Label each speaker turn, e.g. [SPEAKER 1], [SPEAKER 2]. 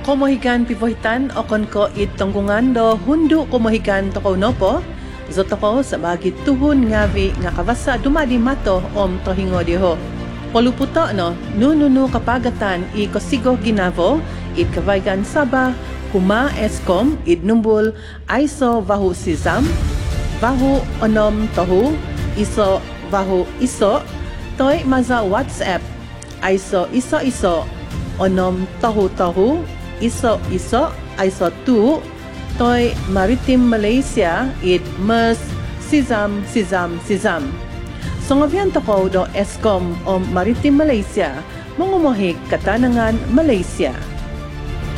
[SPEAKER 1] Komohigan pivohitan okon ko itonggungan do hundu komohigan toko nopo. Zotoko sa bagi tuhun ngavi nga kawasa dumadi mato tohingo diho. Poluputo no, nununu kapagatan i kosigo ginavo, it kavaigan saba, kuma eskom, it numbul, aiso vahu sizam, vahu onom tohu, iso vahu iso, toy maza WhatsApp, aiso iso, onom tohu, iso, aiso tu, toy Maritim Malaysia, it mes sizam. Songovian toko do Eskom o Maritim Malaysia, mengumohik katanangan Malaysia.